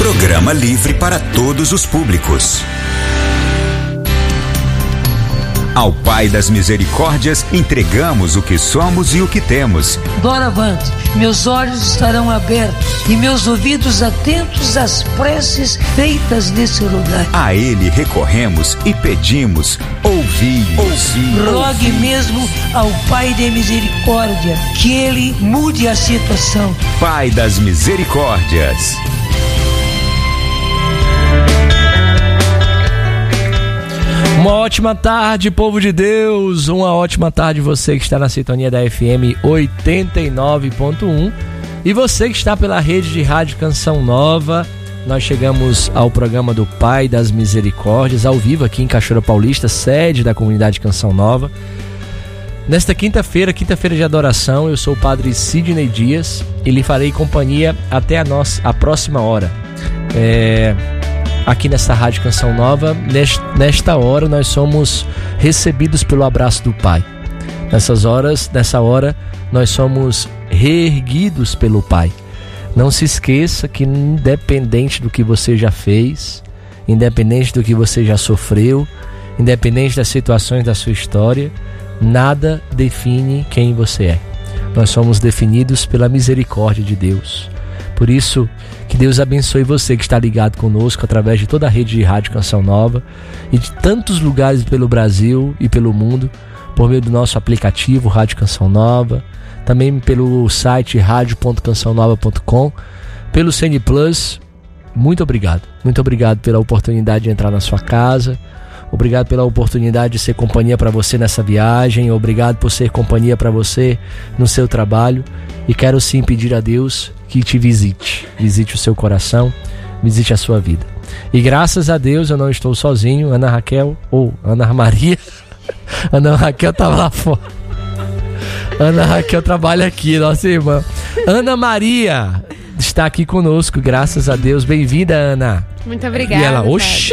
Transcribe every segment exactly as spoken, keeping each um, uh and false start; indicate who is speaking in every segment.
Speaker 1: Programa livre para todos os públicos. Ao Pai das Misericórdias, entregamos o que somos e o que temos.
Speaker 2: Doravante, meus olhos estarão abertos e meus ouvidos atentos às preces feitas nesse lugar.
Speaker 1: A Ele recorremos e pedimos, ouvi-nos.
Speaker 2: Rogue mesmo ao Pai de Misericórdia, que Ele mude a situação.
Speaker 1: Pai das Misericórdias.
Speaker 3: Uma ótima tarde, povo de Deus, uma ótima tarde você que está na sintonia da F M oitenta e nove ponto um e você que está pela rede de rádio Canção Nova. Nós chegamos ao programa do Pai das Misericórdias, ao vivo aqui em Cachoeira Paulista, sede da comunidade Canção Nova. Nesta quinta-feira, quinta-feira de adoração, eu sou o padre Sidney Dias e lhe farei companhia até a, nossa, a próxima hora. É... Aqui nesta Rádio Canção Nova, nesta hora nós somos recebidos pelo abraço do Pai. Nessas horas, nessa hora, nós somos reerguidos pelo Pai. Não se esqueça que independente do que você já fez, independente do que você já sofreu, independente das situações da sua história, nada define quem você é. Nós somos definidos pela misericórdia de Deus. Por isso, que Deus abençoe você que está ligado conosco através de toda a rede de rádio Canção Nova e de tantos lugares pelo Brasil e pelo mundo, por meio do nosso aplicativo Rádio Canção Nova, também pelo site rádio ponto canção nova ponto com, pelo C N Plus. Muito obrigado. Muito obrigado pela oportunidade de entrar na sua casa. Obrigado pela oportunidade de ser companhia para você nessa viagem. Obrigado por ser companhia para você no seu trabalho. E quero sim pedir a Deus que te visite. Visite o seu coração, visite a sua vida. E graças a Deus eu não estou sozinho. Ana Raquel, ou Ana Maria. Ana Raquel estava lá fora. Ana Raquel trabalha aqui, nossa irmã. Ana Maria está aqui conosco, graças a Deus. Bem-vinda, Ana.
Speaker 4: Muito obrigada.
Speaker 3: E ela, oxi!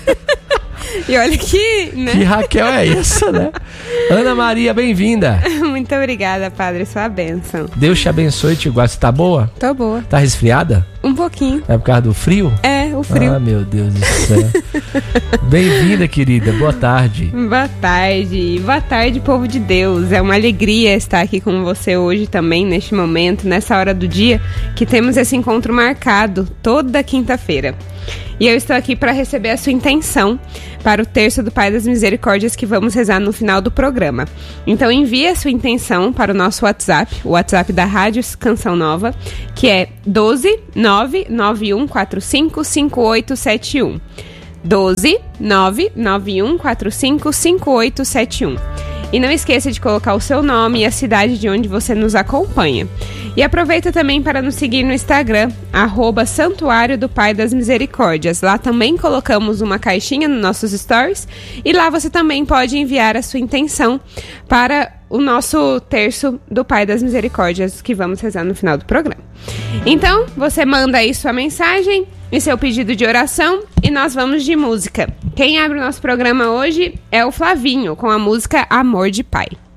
Speaker 4: E olha que, né?
Speaker 3: Que Raquel é essa, né? Ana Maria, bem-vinda.
Speaker 4: Muito obrigada, padre, sua bênção.
Speaker 3: Deus te abençoe e te guarde. Você tá boa?
Speaker 4: Tô boa.
Speaker 3: Tá resfriada?
Speaker 4: Um pouquinho.
Speaker 3: É por causa do frio?
Speaker 4: É, o frio.
Speaker 3: Ah, meu Deus do céu. Bem-vinda, querida. Boa tarde.
Speaker 4: Boa tarde. Boa tarde, povo de Deus. É uma alegria estar aqui com você hoje também, neste momento, nessa hora do dia, que temos esse encontro marcado toda quinta-feira. E eu estou aqui para receber a sua intenção para o terço do Pai das Misericórdias que vamos rezar no final do programa. Então envie a sua intenção para o nosso WhatsApp, o WhatsApp da Rádio Canção Nova, que é doze nove nove um quatro cinco cinco oito sete um. doze nove nove um quatro cinco cinco oito sete um. E não esqueça de colocar o seu nome e a cidade de onde você nos acompanha. E aproveita também para nos seguir no Instagram, arroba Santuário do Pai das Misericórdias. Lá também colocamos uma caixinha nos nossos stories e lá você também pode enviar a sua intenção para o nosso terço do Pai das Misericórdias que vamos rezar no final do programa. Então, você manda aí sua mensagem e seu pedido de oração e nós vamos de música. Quem abre o nosso programa hoje é o Flavinho, com a música Amor de Pai.